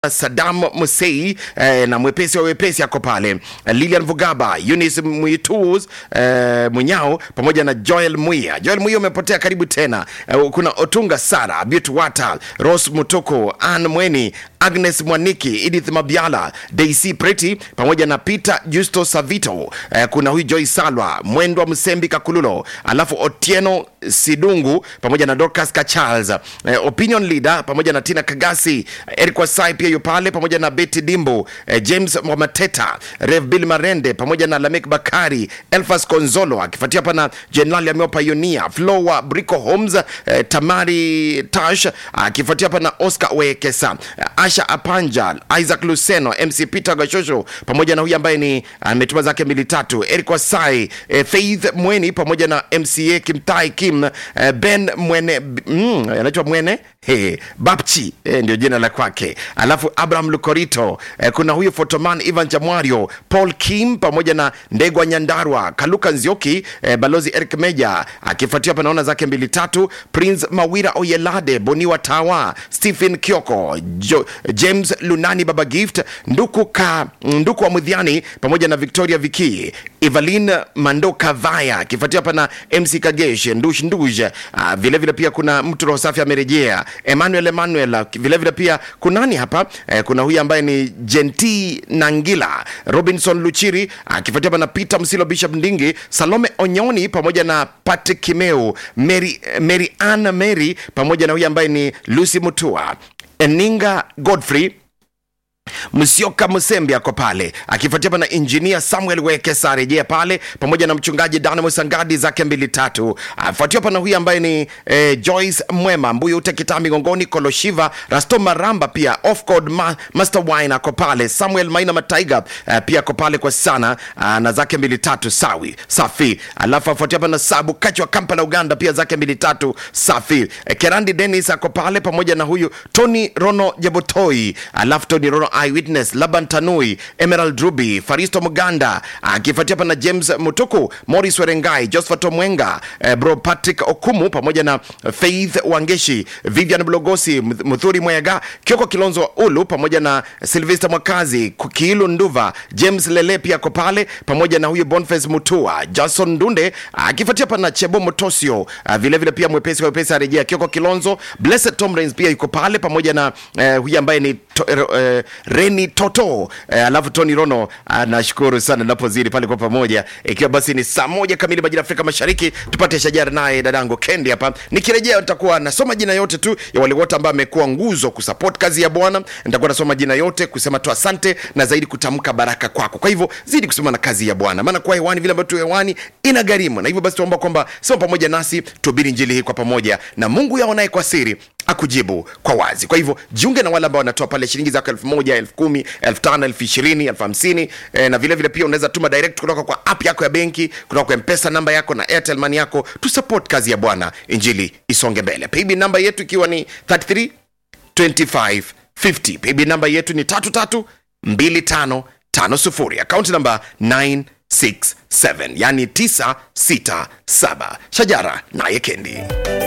Saddam Musei na mwepesi wa wepesi ako pale, Lilian Vugaba, Eunice Muituz Munyao pamoja na Joel Muia. Joel Muia umepotea karibu tena. Kuna Otunga Sara, Beauty Wata, Rose Mutoko, Anne Mweni, Agnes Mwaniki, Edith Mabiala, Daisy Pretty pamoja na Peter Justo Savito. Kuna huyu Joy Salwa, Mwendwa Msembi Kakululo, alafu Otieno Sidungu pamoja na Dorcas Kacharles, Opinion Leader pamoja na Tina Kagasi, Eric Wasai pia yupo pale pamoja na Betty Dimbo, James Mwamateta, Rev Bill Marende pamoja na Lamek Bakari, Elfas Konzolo akifuatia hapa na General Amio Pioneer, Flowa Brico Holmes, Tamari Tash akifuatia hapa na Oscar Wekesa, Asha Apanja, Isaac Luceno, MC Peter Gashosho pamoja na huyu ambaye ni ametuma zake 2-3, Eric Wasai, Faith Mweni pamoja na MCA Kimtai Kim, Ben Mwene anaitwa Mwene Bapchi ndio jina la kwake, alafu Abraham Lukorito, kuna huyu Fotoman Ivan Jamwario, Paul Kim pamoja na Ndegwa Nyandarwa, Kaluka Nzioki, Balozi Eric Meja akifuatia hapa naona zake 2-3, Prince Mawira Oyelade, Boniwa Tawa, Stephen Kioko, James Lunani, Baba Gift, Nduku wa Mudhiani pamoja na Victoria Viki, Evelyn Mandoka Vaya akifuatia hapa na MC Kagesh Ndush, vile vile pia kuna mtu roho safi amerejea, Emmanuel vile vile pia kunani hapa kuna huyu ambaye ni Genti Nangila, Robinson Luchiri akifuatia hapa na Peter Msilo, Bishop Ndingi, Salome Onyoni pamoja na Patrick Kimeu, Mary Anna Mary pamoja na huyu ambaye ni Lucy Mutua, Eninga Godfrey Msioka Musembi ako pale akifuatia na Engineer Samuel Wekesa rejea pale pamoja na mchungaji Dana Musangadi zake 2-3, afuatia na huyu ambaye ni Joyce Mwema, Mbuyu Utekitambi Ngongoni, Koloshiva Rasto Maramba pia Off Code Master Wine ako pale, Samuel Maina Mataiga pia ako pale kwa sana na zake 2-3 safi, alafu afuatia na Sabu Kachi wa Kampala Uganda pia zake 2-3 safi, Kerandi Dennis ako pale pamoja na huyu Tony Rono Jabotoi, alafu Tony Rono Eyewitness, Laban Tanui, Emerald Ruby, Faristo Muganda akifuatia hapa na James Mutuku, Morris Werengai, Josephat Omwenga, Bro Patrick Okumu pamoja na Faith Wangeshi, Vivian Blogosi, Muthuri Mwayaga, Kioko Kilonzo wa Ulu pamoja na Sylvester Mwakazi, Kukiilu Nduva, James Lele pia ko pale pamoja na huyu Boniface Mutua, Jason Ndunde akifuatia hapa na Chebo Motosio, vile vile pia mwepesi wa wepesi arejea Kioko Kilonzo, Blessed Tom Rains pia yuko pale pamoja na huyu ambaye ni Reni Toto, alafu Tony Rono. Nashukuru sana napozidi pale kwa pamoja, ikiwa basi ni saa 1 kamili majira Afrika Mashariki, tupate shajara naye dadangu Kendi hapa. Nikirejea nitakuwa nasoma jina yote tu ya wale wote ambao wamekuwa nguzo kusupport kazi ya Bwana. Nitakuwa nasoma jina yote kusema tu asante na zaidi kutamka baraka kwako. Kwa hivyo zidi kusoma na kazi ya Bwana, maana kwa hewani vile ambavyo hewani inagharimu, na hivyo basi tuomba kwamba soma pamoja nasi tuhubiri injili hii kwa pamoja, na Mungu yaonaye kwa siri akujibu kwa wazi. Kwa hivyo jiunge na wale ambao wanatoa pale shilingi zako 1000, 10,000, 15,000, 20,000, 50,000, na vile vile pia unaweza tuma direct kutoka kwa app yako ya benki, kutoka kwa M-Pesa namba yako na Airtel Money yako, tu support kazi ya Bwana, injili isonge mbele. Paybill namba yetu ikiwa ni 332550. Paybill namba yetu ni 332550. Account number 967, yani 967. Shajara naye Kendi.